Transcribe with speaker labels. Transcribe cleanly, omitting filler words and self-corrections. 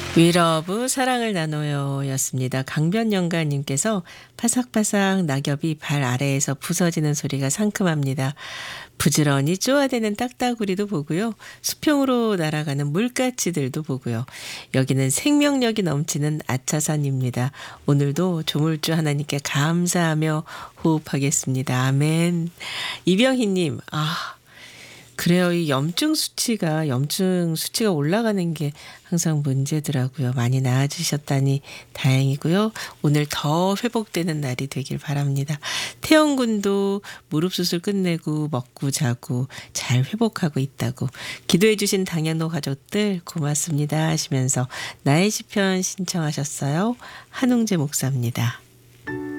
Speaker 1: 위러브 사랑을 나눠요 였습니다. 강변영가님께서 파삭파삭 낙엽이 발 아래에서 부서지는 소리가 상큼합니다. 부지런히 쪼아대는 딱따구리도 보고요. 수평으로 날아가는 물가치들도 보고요. 여기는 생명력이 넘치는 아차산입니다. 오늘도 조물주 하나님께 감사하며 호흡하겠습니다. 아멘. 이병희님, 그래요. 이 염증 수치가 올라가는 게 항상 문제더라고요. 많이 나아지셨다니 다행이고요. 오늘 더 회복되는 날이 되길 바랍니다. 태영 군도 무릎 수술 끝내고 먹고 자고 잘 회복하고 있다고 기도해 주신 당양로 가족들 고맙습니다 하시면서 나의 시편 신청하셨어요. 한웅재 목사입니다.